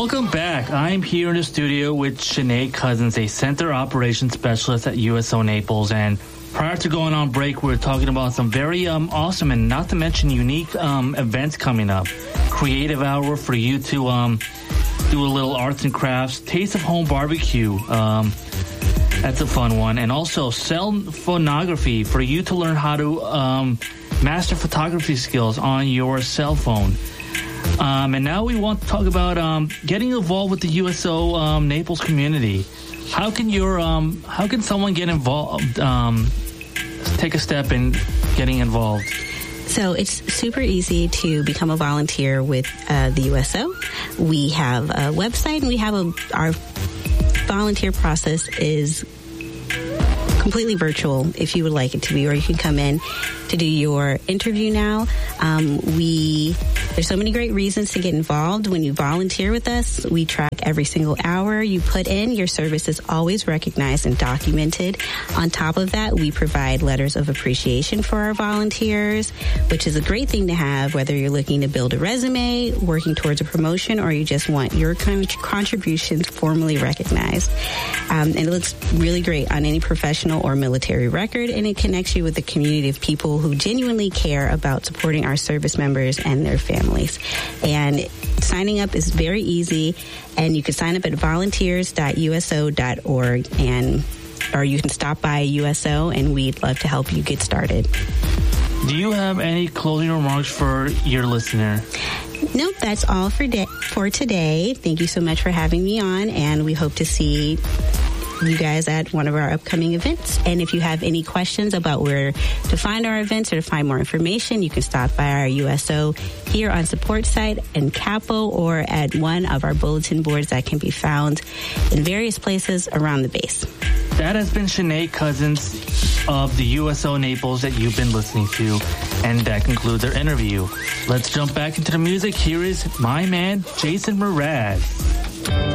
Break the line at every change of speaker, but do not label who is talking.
Welcome back. I'm here in the studio with Sinead Cousins, a Center Operations Specialist at USO Naples. And prior to going on break, we were talking about some very awesome and not to mention unique events coming up. Creative Hour for you to do a little arts and crafts. Taste of Home Barbecue. That's a fun one. And also cell phonography for you to learn how to master photography skills on your cell phone. And now we want to talk about getting involved with the USO Naples community. How can someone get involved? Take a step in getting involved.
So it's super easy to become a volunteer with the USO. We have a website, and we have our volunteer process is completely virtual if you would like it to be, or you can come in to do your interview now. There's so many great reasons to get involved. When you volunteer with us, we track every single hour you put in. Your service is always recognized and documented. On top of that, we provide letters of appreciation for our volunteers, which is a great thing to have, whether you're looking to build a resume, working towards a promotion, or you just want your contributions formally recognized. And it looks really great on any professional or military record, and it connects you with a community of people who genuinely care about supporting our service members and their families. And signing up is very easy, and you can sign up at volunteers.uso.org, or you can stop by USO, and we'd love to help you get started.
Do you have any closing remarks for your listener?
Nope, that's all for today. Thank you so much for having me on, and we hope to see you guys at one of our upcoming events. And if you have any questions about where to find our events or to find more information, you can stop by our USO here on support site in Capo, or at one of our bulletin boards that can be found in various places around the base.
That has been Sinead Cousins of the USO Naples that you've been listening to, and that concludes our interview. Let's jump back into the music. Here is my man, Jason Mraz.